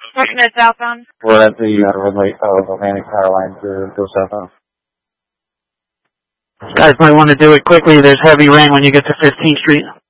Looking at southbound. We're at the Atlantic Power Line to go southbound. Guys might want to do it quickly. There's heavy rain when you get to 15th Street.